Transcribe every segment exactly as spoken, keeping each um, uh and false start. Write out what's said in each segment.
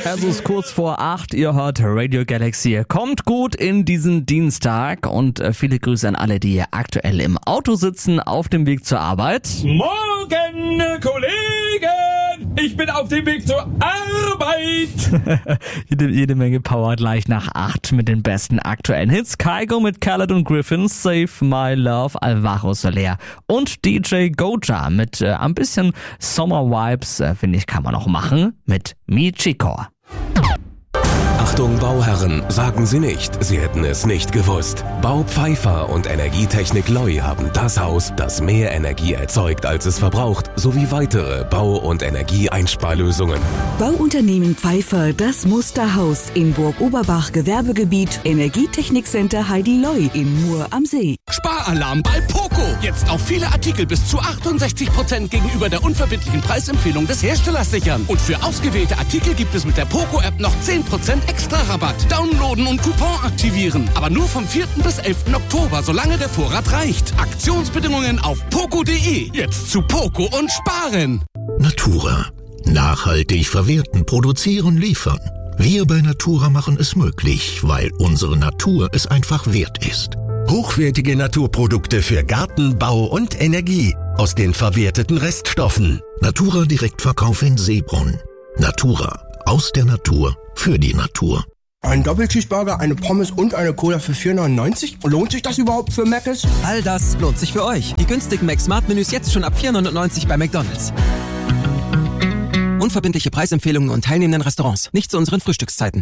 Es ist kurz vor acht, ihr hört Radio Galaxy. Kommt gut in diesen Dienstag und viele Grüße an alle, die aktuell im Auto sitzen, auf dem Weg zur Arbeit. Morgen, Kollegen! Ich bin auf dem Weg zur Arbeit! jede, jede Menge Power gleich nach acht mit den besten aktuellen Hits. Kygo mit Khaled und Griffin, Save My Love, Alvaro Soler und D J Goja mit äh, ein bisschen Sommer-Vibes, äh, finde ich, kann man auch machen, mit Michiko. Achtung Bauherren, sagen Sie nicht, Sie hätten es nicht gewusst. Baupfeifer und Energietechnik Loi haben das Haus, das mehr Energie erzeugt, als es verbraucht, sowie weitere Bau- und Energieeinsparlösungen. Bauunternehmen Pfeifer, das Musterhaus in Burg Oberbach, Gewerbegebiet, Energietechnikcenter Heidi Loi in Mur am See. Sparalarm bei Poco. Jetzt auf viele Artikel bis zu achtundsechzig Prozent gegenüber der unverbindlichen Preisempfehlung des Herstellers sichern. Und für ausgewählte Artikel gibt es mit der Poco-App noch zehn Prozent extra Rabatt. Downloaden und Coupon aktivieren. Aber nur vom vierten bis elften Oktober, solange der Vorrat reicht. Aktionsbedingungen auf poco punkt de. Jetzt zu Poco und sparen. Natura. Nachhaltig verwerten, produzieren, liefern. Wir bei Natura machen es möglich, weil unsere Natur es einfach wert ist. Hochwertige Naturprodukte für Garten, Bau und Energie aus den verwerteten Reststoffen. Natura Direktverkauf in Seebrunn. Natura. Aus der Natur. Für die Natur. Ein Doppelcheeseburger, eine Pommes und eine Cola für vier neunundneunzig? Lohnt sich das überhaupt für Mc's? All das lohnt sich für euch. Die günstigen Mac-Smart-Menüs jetzt schon ab vier neunundneunzig bei McDonald's. Unverbindliche Preisempfehlungen und teilnehmenden Restaurants. Nicht zu unseren Frühstückszeiten.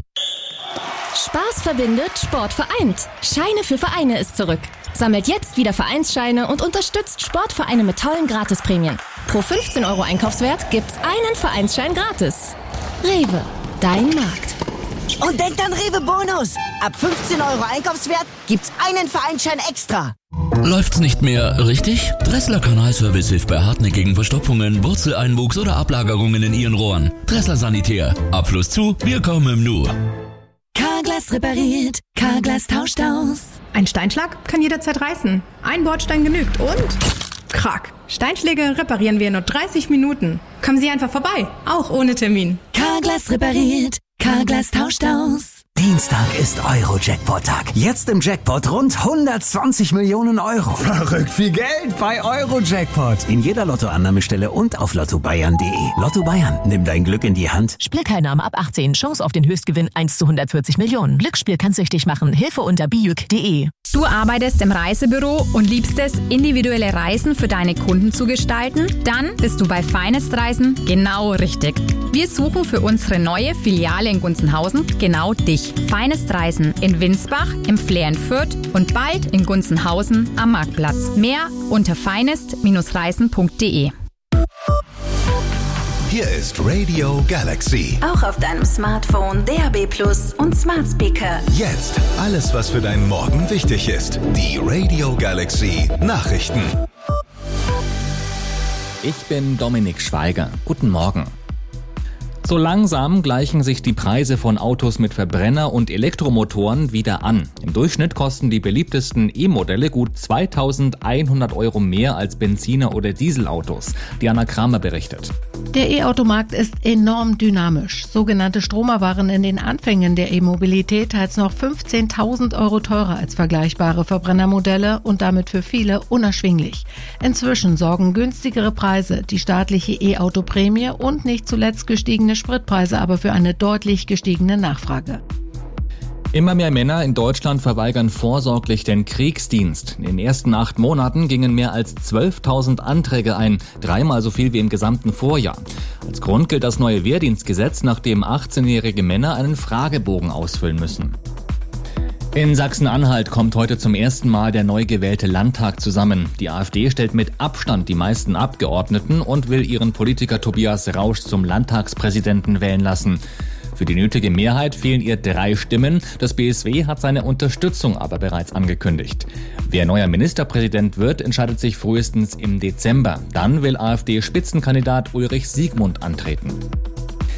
Spaß verbindet, Sport vereint. Scheine für Vereine ist zurück. Sammelt jetzt wieder Vereinsscheine und unterstützt Sportvereine mit tollen Gratisprämien. Pro fünfzehn Euro Einkaufswert gibt's einen Vereinsschein gratis. Rewe, dein Markt. Und denkt an Rewe Bonus. Ab fünfzehn Euro Einkaufswert gibt's einen Vereinsschein extra. Läuft's nicht mehr richtig? Dressler Kanalservice hilft bei hartnäckigen Verstopfungen, Wurzeleinwuchs oder Ablagerungen in Ihren Rohren. Dressler Sanitär. Abfluss zu, wir kommen im Nu. Carglass repariert, Carglass tauscht aus. Ein Steinschlag kann jederzeit reißen. Ein Bordstein genügt und... Krack. Steinschläge reparieren wir in nur dreißig Minuten. Kommen Sie einfach vorbei, auch ohne Termin. Carglass repariert, Carglass tauscht aus. Dienstag ist Euro-Jackpot-Tag. Jetzt im Jackpot rund hundertzwanzig Millionen Euro. Verrückt viel Geld bei Euro-Jackpot. In jeder Lottoannahmestelle und auf lotto bayern punkt de. Lotto Bayern, nimm dein Glück in die Hand. Spielteilnahme ab achtzehn. Chance auf den Höchstgewinn eins zu hundertvierzig Millionen. Glücksspiel kann süchtig machen. Hilfe unter bijuk punkt de. Du arbeitest im Reisebüro und liebst es, individuelle Reisen für deine Kunden zu gestalten? Dann bist du bei Finest Reisen genau richtig. Wir suchen für unsere neue Filiale in Gunzenhausen genau dich. Finest Reisen in Winsbach, im Flair in Fürth und bald in Gunzenhausen am Marktplatz. Mehr unter finest Reisen punkt de. Hier ist Radio Galaxy. Auch auf deinem Smartphone, D A B Plus und Smart Speaker. Jetzt alles, was für deinen Morgen wichtig ist. Die Radio Galaxy Nachrichten. Ich bin Dominik Schweiger. Guten Morgen. So langsam gleichen sich die Preise von Autos mit Verbrenner- und Elektromotoren wieder an. Im Durchschnitt kosten die beliebtesten E-Modelle gut zweitausendeinhundert Euro mehr als Benziner- oder Dieselautos. Diana Kramer berichtet. Der E-Automarkt ist enorm dynamisch. Sogenannte Stromer waren in den Anfängen der E-Mobilität teils noch fünfzehntausend Euro teurer als vergleichbare Verbrennermodelle und damit für viele unerschwinglich. Inzwischen sorgen günstigere Preise, die staatliche E-Auto-Prämie und nicht zuletzt gestiegene Spritpreise aber für eine deutlich gestiegene Nachfrage. Immer mehr Männer in Deutschland verweigern vorsorglich den Kriegsdienst. In den ersten acht Monaten gingen mehr als zwölftausend Anträge ein, dreimal so viel wie im gesamten Vorjahr. Als Grund gilt das neue Wehrdienstgesetz, nach dem achtzehnjährige Männer einen Fragebogen ausfüllen müssen. In Sachsen-Anhalt kommt heute zum ersten Mal der neu gewählte Landtag zusammen. Die AfD stellt mit Abstand die meisten Abgeordneten und will ihren Politiker Tobias Rausch zum Landtagspräsidenten wählen lassen. Für die nötige Mehrheit fehlen ihr drei Stimmen. Das B S W hat seine Unterstützung aber bereits angekündigt. Wer neuer Ministerpräsident wird, entscheidet sich frühestens im Dezember. Dann will AfD-Spitzenkandidat Ulrich Siegmund antreten.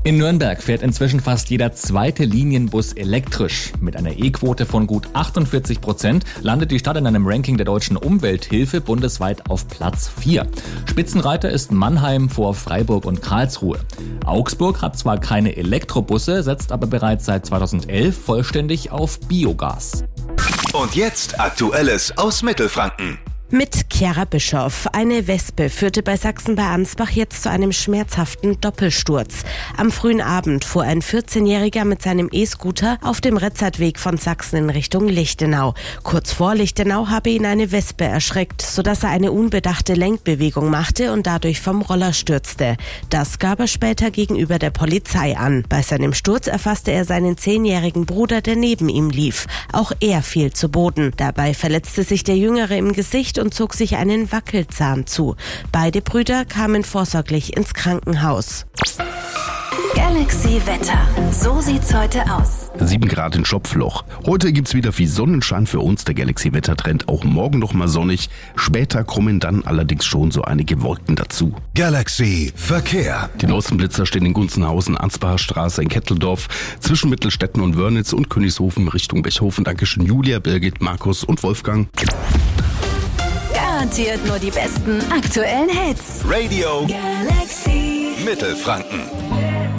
In Nürnberg fährt inzwischen fast jeder zweite Linienbus elektrisch. Mit einer E-Quote von gut achtundvierzig Prozent landet die Stadt in einem Ranking der Deutschen Umwelthilfe bundesweit auf Platz vier. Spitzenreiter ist Mannheim vor Freiburg und Karlsruhe. Augsburg hat zwar keine Elektrobusse, setzt aber bereits seit zweitausendelf vollständig auf Biogas. Und jetzt Aktuelles aus Mittelfranken. Mit Chiara Bischoff. Eine Wespe führte bei Sachsen bei Ansbach jetzt zu einem schmerzhaften Doppelsturz. Am frühen Abend fuhr ein vierzehnjähriger mit seinem E-Scooter auf dem Retzertweg von Sachsen in Richtung Lichtenau. Kurz vor Lichtenau habe ihn eine Wespe erschreckt, sodass er eine unbedachte Lenkbewegung machte und dadurch vom Roller stürzte. Das gab er später gegenüber der Polizei an. Bei seinem Sturz erfasste er seinen zehnjährigen Bruder, der neben ihm lief. Auch er fiel zu Boden. Dabei verletzte sich der Jüngere im Gesicht und zog sich einen Wackelzahn zu. Beide Brüder kamen vorsorglich ins Krankenhaus. Galaxy Wetter. So sieht's heute aus. sieben Grad in Schopfloch. Heute gibt's wieder viel Sonnenschein für uns. Der Galaxy Wettertrend auch morgen noch mal sonnig. Später kommen dann allerdings schon so einige Wolken dazu. Galaxy Verkehr. Die neuesten Blitzer stehen in Gunzenhausen, Ansbacher Straße in Ketteldorf, zwischen Mittelstetten und Wörnitz und Königshofen Richtung Bechhofen. Dankeschön Julia, Birgit, Markus und Wolfgang. Garantiert nur die besten aktuellen Hits. Radio Galaxy Mittelfranken.